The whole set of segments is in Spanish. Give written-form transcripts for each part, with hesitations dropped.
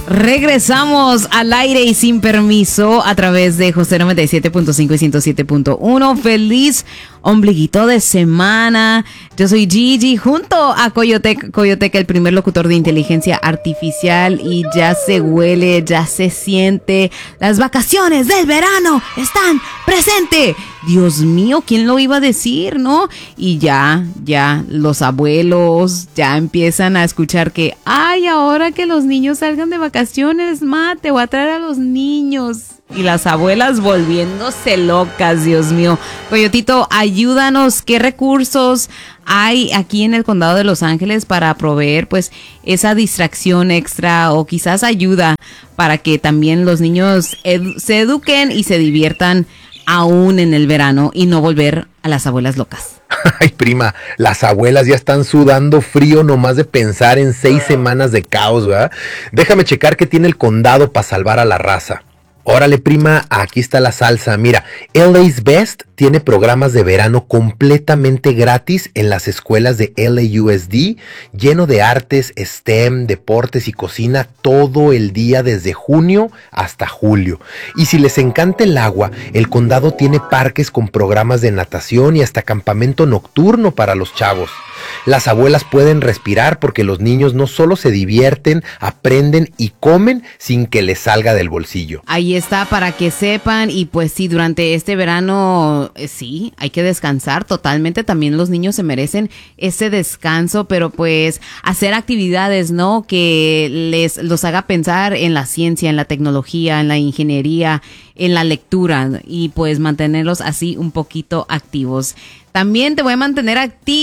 Regresamos al aire y sin permiso a través de José 97.5 y 107.1. Feliz ombliguito de semana. Yo soy Gigi junto a Coyoteca, el primer locutor de inteligencia artificial, y ya se huele, ya se siente. Las vacaciones del verano están presentes. Dios mío, ¿quién lo iba a decir, no? Y ya los abuelos ya empiezan a escuchar que, ay, ahora que los niños salgan de vacaciones, te voy a traer a los niños. Y las abuelas volviéndose locas, Dios mío. Coyotito, ayúdanos, ¿qué recursos hay aquí en el condado de Los Ángeles para proveer pues esa distracción extra o quizás ayuda para que también los niños se eduquen y se diviertan aún en el verano y no volver a las abuelas locas? Ay, prima, las abuelas ya están sudando frío nomás de pensar en 6 semanas de caos, ¿verdad? Déjame checar qué tiene el condado para salvar a la raza. Órale, prima, aquí está la salsa. Mira, LA's Best tiene programas de verano completamente gratis en las escuelas de LAUSD, lleno de artes, STEM, deportes y cocina todo el día desde junio hasta julio. Y si les encanta el agua, el condado tiene parques con programas de natación y hasta campamento nocturno para los chavos. Las abuelas pueden respirar porque los niños no solo se divierten, aprenden y comen sin que les salga del bolsillo. Ahí está para que sepan. Y pues sí, durante este verano sí, hay que descansar totalmente. También los niños se merecen ese descanso, pero pues hacer actividades, ¿no? Que los haga pensar en la ciencia, en la tecnología, en la ingeniería, en la lectura, y pues mantenerlos así un poquito activos. También te voy a mantener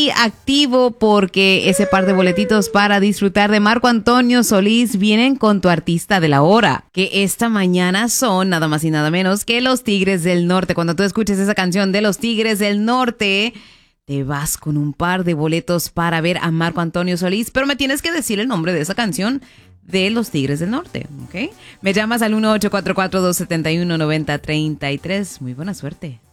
activo porque ese par de boletitos para disfrutar de Marco Antonio Solís vienen con tu artista de la hora, que esta mañana son nada más y nada menos que los Tigres del Norte. Cuando tú escuches esa canción de los Tigres del Norte, te vas con un par de boletos para ver a Marco Antonio Solís, pero me tienes que decir el nombre de esa canción de los Tigres del Norte, ¿ok? Me llamas al 1-844-271-9033. Muy buena suerte.